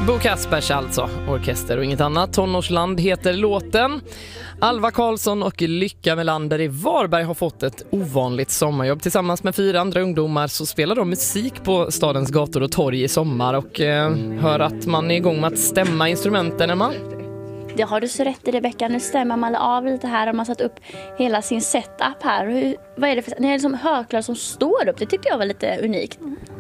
Bo Kaspers alltså, orkester och inget annat. Tonårsland heter låten. Alva Karlsson och Lycka Melander i Varberg har fått ett ovanligt sommarjobb. Tillsammans med 4 andra ungdomar så spelar de musik på stadens gator och torg i sommar. Och hör att man är igång med att stämma instrumenten, Emma. Det har du så rätt i, Rebecka. Nu stämmer man av lite här och man satt upp hela sin setup här. Vad är det för... Ni är liksom högklart som står upp. Det tyckte jag var lite unikt.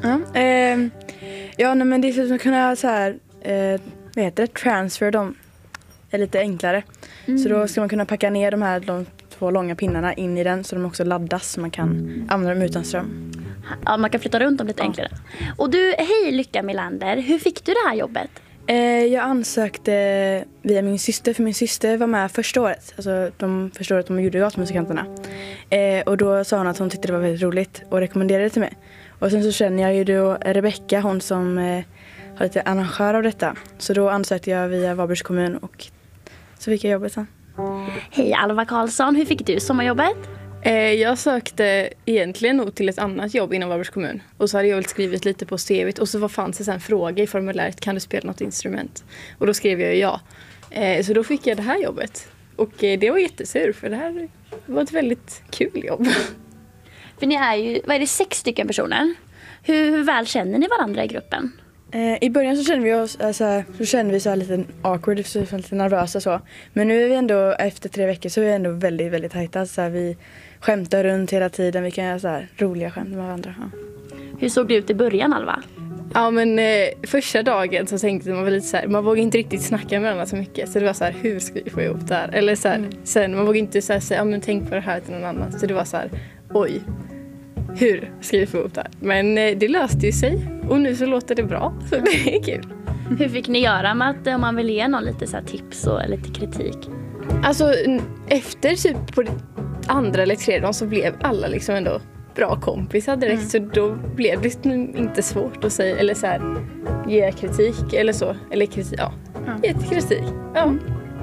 Ja, men det är för att man kunna så här, vad heter det? Transfer dem är lite enklare. Så då ska man kunna packa ner de 2 långa pinnarna in i den så de också laddas så man kan använda dem utan ström. Ja, man kan flytta runt dem lite enklare. Och du, hej Lycka Melander. Hur fick du det här jobbet? Jag ansökte via min syster, för min syster var med första året. Alltså första året de gjorde gatumusikanterna. Och då sa hon att hon tyckte det var väldigt roligt och rekommenderade det till mig. Och sen så känner jag ju då Rebecka, hon som har lite arrangör av detta. Så då ansökte jag via Varbergs kommun och så fick jag jobbet sen. Hej Alva Karlsson, hur fick du sommarjobbet? Jag sökte egentligen nog till ett annat jobb inom Varbergs kommun. Och så hade jag väl skrivit lite på CV:t. Och så fanns det sen en fråga i formuläret, kan du spela något instrument? Och då skrev jag ja. Så då fick jag det här jobbet. Och det var jättesur, för det här var ett väldigt kul jobb. För ni är ju, vad är det, 6 stycken personer? Hur väl känner ni varandra i gruppen? I början så kände vi oss så lite awkward, lite nervösa så. Men nu är vi ändå, efter 3 veckor så är vi ändå väldigt, väldigt tajta. Så här, vi skämtar runt hela tiden, vi kan göra så här roliga skämt med varandra. Ja. Hur såg det ut i början, Alva? Ja, men första dagen så tänkte man väl lite så här, man vågade inte riktigt snacka med varandra så mycket. Så det var så här, hur ska vi få ihop det här? Eller så här, sen man vågade inte så här, säga, ja men tänk på det här till någon annan. Så det var så här, oj, hur ska vi få ihop det här? Men det löste ju sig och nu så låter det bra, så det är kul. Hur fick ni göra med att om man vill ge någon lite så här tips och lite kritik? Alltså efter typ på 2:a eller 3:e dagen så blev alla liksom ändå bra kompisar direkt. Så då blev det inte svårt att säga eller så här, ge kritik eller så. Eller kritik, ja. Ge kritik, ja.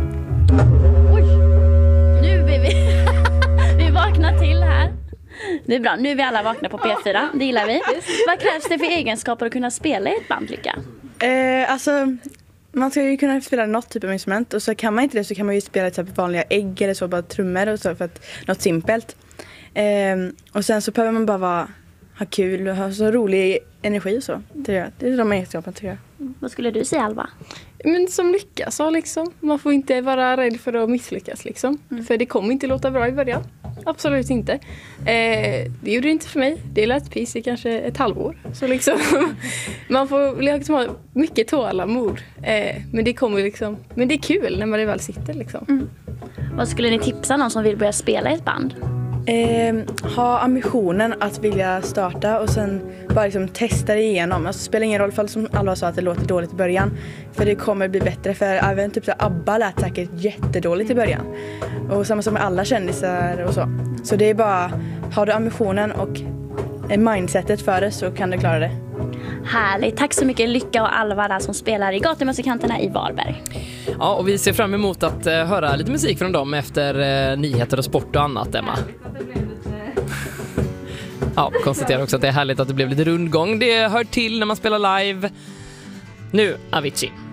Oj, nu är vi vaknar till här. Det är bra, nu är vi alla vakna på P4, det gillar vi. Vad krävs det för egenskaper att kunna spela i ett band, Lycka? Alltså, man ska ju kunna spela något typ av instrument. Och så kan man inte det så kan man ju spela typ vanliga ägg eller så, bara trummor och så, för att något simpelt. Och sen så behöver man bara ha kul och ha så rolig energi och så. Det är de egenskaperna, tycker jag. Vad skulle du säga, Alva? Men som Lycka sa liksom, man får inte vara rädd för att misslyckas liksom. För det kommer inte låta bra i början. Absolut inte. Det gjorde det inte för mig. Det lät pis i kanske ett halvår. Så liksom, man får liksom ha mycket tålamod. Men det kommer liksom, men det är kul när man väl sitter liksom. Vad skulle ni tipsa någon som vill börja spela i ett band? Ha ambitionen att vilja starta och sen bara liksom testa det igenom. Alltså, det spelar ingen roll för som alla sa att det låter dåligt i början. För det kommer bli bättre. För även typ så ABBA lät säkert jättedåligt i början. Och samma som med alla kändisar och så. Så det är bara, har du ambitionen och mindsetet för det så kan du klara det. Härligt, tack så mycket Lycka och Alva där som spelar i Gatumusikanterna i Varberg. Ja, och vi ser fram emot att höra lite musik från dem efter nyheter och sport och annat, Emma. Ja, konstaterar också att det är härligt att det blev lite rundgång. Det hör till när man spelar live. Nu, Avicii.